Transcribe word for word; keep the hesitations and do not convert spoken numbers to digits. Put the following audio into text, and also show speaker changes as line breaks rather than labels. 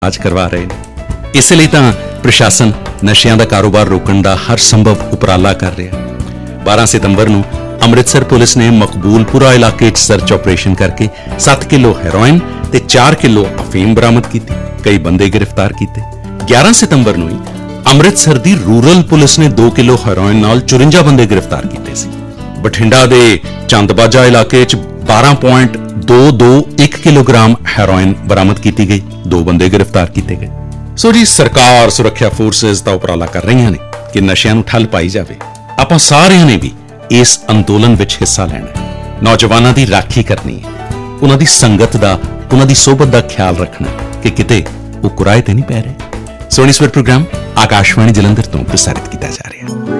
आज करवा रहे हैं। इस लिए तो प्रशासन नशिਆਂ ਦਾ ਕਾਰੋਬਾਰ रोकने का हर संभव उपराला कर रहा है। बारह सितंबर ਨੂੰ ਅੰਮ੍ਰਿਤਸਰ ਪੁਲਿਸ ਨੇ ਮਕਬੂਲਪੁਰਾ ਇਲਾਕੇ 'ਚ ਸਰਚ ਆਪਰੇਸ਼ਨ ਕਰਕੇ ਸੱਤ ਕਿਲੋ ਹੈਰੋਇਨ ਤੇ ਚਾਰ ਕਿਲੋ ਅਫੀਮ ਬਰਾਮਦ ਕੀਤੀ, ਕਈ ਬੰਦੇ ਗ੍ਰਿਫਤਾਰ ਕੀਤੇ। ਗਿਆਰਾਂ ਸਤੰਬਰ ਨੂੰ ਹੀ ਅੰਮ੍ਰਿਤਸਰ ਦੀ ਰੂਰਲ ਪੁਲਿਸ ਨੇ ਦੋ ਕਿਲੋ ਹੈਰੋਇਨ ਨਾਲ ਚੁਰੰਜਾ ਬੰਦੇ ਗ੍ਰਿਫਤਾਰ ਕੀਤੇ ਸੀ। ਬਠਿੰਡਾ ਦੇ ਚੰਦਬਾਜਾ ਇਲਾਕੇ 'ਚ ਬਾਰਾਂ ਪੁਆਇੰਟ ਦੋ ਦੋ ਇੱਕ ਕਿਲੋਗ੍ਰਾਮ ਹੈਰੋਇਨ ਬਰਾਮਦ ਕੀਤੀ ਗਈ, ਦੋ ਬੰਦੇ ਗ੍ਰਿਫਤਾਰ ਕੀਤੇ ਗਏ। ਸੋ ਜੀ ਸਰਕਾਰ ਸੁਰੱਖਿਆ ਫੋਰਸਿਸ ਦਾ ਉਪਰਾਲਾ ਕਰ ਰਹੀਆਂ ਨੇ ਕਿ ਨਸ਼ਿਆਂ ਨੂੰ ਠੱਲ ਪਾਈ ਜਾਵੇ। ਆਪਾਂ ਸਾਰਿਆਂ ਨੇ ਵੀ ਇਸ ਅੰਦੋਲਨ ਵਿੱਚ ਹਿੱਸਾ ਲੈਣਾ ਹੈ, ਨੌਜਵਾਨਾਂ ਦੀ ਰਾਖੀ ਕਰਨੀ ਹੈ, ਉਹਨਾਂ ਦੀ ਸੰਗਤ ਦਾ, ਉਹਨਾਂ ਦੀ ਸੋਬਤ ਦਾ ਖਿਆਲ ਰੱਖਣਾ ਕਿ ਕਿਤੇ ਉਹ ਕੁਰਾਏ ਤੇ ਨਹੀਂ ਪੈ ਰਹੇ। ਸੋ ਇਸ ਵਾਰ ਪ੍ਰੋਗਰਾਮ ਆਕਾਸ਼ਵਾਣੀ ਜਲੰਧਰ ਤੋਂ ਪ੍ਰਸਾਰਿਤ ਕੀਤਾ ਜਾ ਰਿਹਾ ਹੈ।